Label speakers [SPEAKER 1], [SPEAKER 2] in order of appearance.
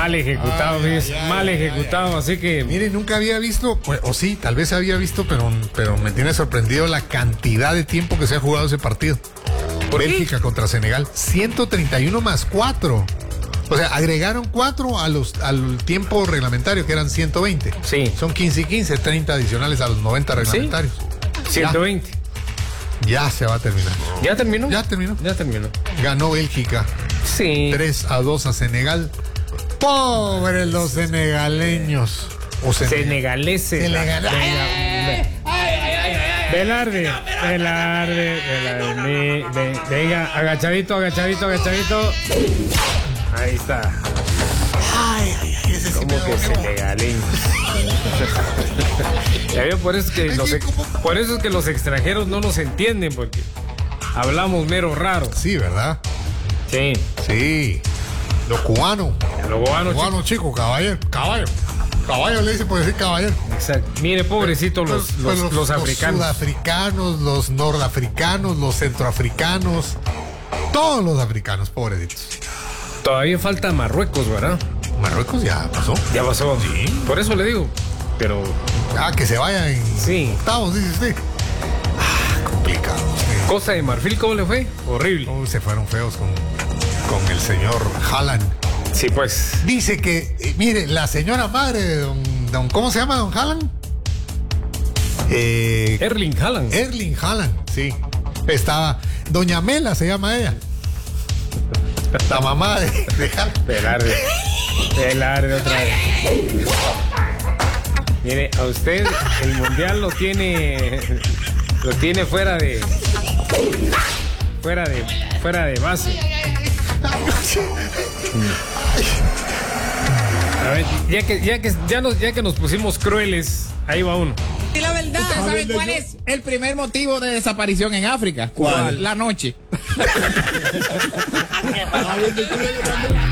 [SPEAKER 1] Mal ejecutado, mal ejecutado, así que...
[SPEAKER 2] Mire, nunca había visto, pues, o sí, tal vez había visto, pero me tiene sorprendido la cantidad de tiempo que se ha jugado ese partido. Bélgica contra Senegal, 131 más 4. O sea, agregaron 4 al tiempo reglamentario, que eran 120.
[SPEAKER 1] Sí.
[SPEAKER 2] Son 15 y 15, 30 adicionales a los 90 reglamentarios.
[SPEAKER 1] 120.
[SPEAKER 2] Ya se va a terminar.
[SPEAKER 1] ¿Ya terminó?
[SPEAKER 2] Ya terminó.
[SPEAKER 1] Ya terminó.
[SPEAKER 2] Ganó Bélgica.
[SPEAKER 1] Sí.
[SPEAKER 2] 3-2 a Senegal. Pobres los senegaleños. O
[SPEAKER 1] Senegaleses. Velarde. Venga, agachadito. Ahí está.
[SPEAKER 2] Ese sí
[SPEAKER 1] Como
[SPEAKER 2] me
[SPEAKER 1] que
[SPEAKER 2] dolió.
[SPEAKER 1] senegaleños. Ya veo, por eso es que los extranjeros no nos entienden, porque hablamos mero raro.
[SPEAKER 2] Sí, ¿verdad?
[SPEAKER 1] Sí.
[SPEAKER 2] Sí. Los cubanos.
[SPEAKER 1] Los cubanos,
[SPEAKER 2] Cubano chico, caballero. Caballo le dice por decir caballero.
[SPEAKER 1] exacto. Mire, pobrecitos los africanos.
[SPEAKER 2] Los sudafricanos, los nordafricanos, los centroafricanos. Todos los africanos, pobrecitos.
[SPEAKER 1] Todavía falta Marruecos, ¿verdad?
[SPEAKER 2] Marruecos ya pasó.
[SPEAKER 1] Ya pasó.
[SPEAKER 2] Sí.
[SPEAKER 1] Por eso le digo. Pero
[SPEAKER 2] Que se vaya en
[SPEAKER 1] sí.
[SPEAKER 2] octavos, dice usted. Complicado.
[SPEAKER 1] Costa de Marfil, ¿cómo le fue? Horrible.
[SPEAKER 2] Se fueron feos con el señor Haaland.
[SPEAKER 1] Sí, pues.
[SPEAKER 2] Dice que, mire, la señora madre de don ¿cómo se llama don Haaland?
[SPEAKER 1] Erling Haaland.
[SPEAKER 2] Erling Haaland, sí. Estaba, doña Mela se llama ella. La mamá de Haaland.
[SPEAKER 1] Velarde otra vez. Mire, a usted el mundial lo tiene fuera de base. A ver, ya que nos pusimos crueles, ahí va uno.
[SPEAKER 3] Y la verdad, ¿saben cuál es el primer motivo de desaparición en África?
[SPEAKER 1] ¿Cuál?
[SPEAKER 3] La noche.